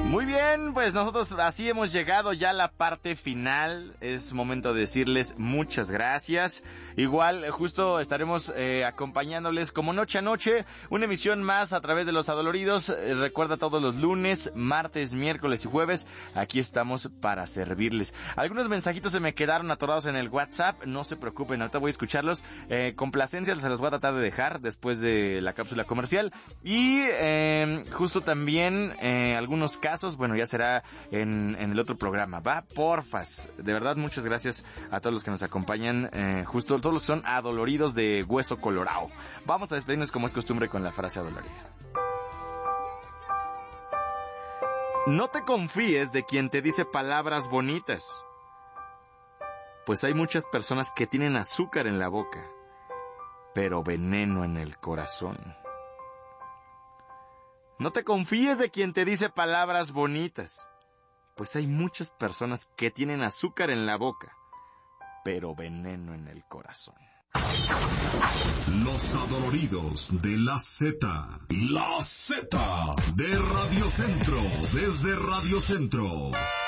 Muy bien, pues nosotros así hemos llegado ya a la parte final. Es momento de decirles muchas gracias. Igual, justo estaremos acompañándoles como noche a noche, una emisión más a través de Los Adoloridos. Recuerda, todos los lunes, martes, miércoles y jueves, aquí estamos para servirles. Algunos mensajitos se me quedaron atorados en el WhatsApp, no se preocupen, ahorita voy a escucharlos. Complacencias se los voy a tratar de dejar después de la cápsula comercial. Y justo también algunos casos, bueno, ya será en el otro programa, ¿va? Porfas, de verdad, muchas gracias a todos los que nos acompañan, justo todos los que son adoloridos de hueso colorado. Vamos a despedirnos como es costumbre con la frase adolorida. No te confíes de quien te dice palabras bonitas, pues hay muchas personas que tienen azúcar en la boca, pero veneno en el corazón. No te confíes de quien te dice palabras bonitas, pues hay muchas personas que tienen azúcar en la boca, pero veneno en el corazón. Los Adoloridos de la Z. La Z de Radio Centro, desde Radio Centro.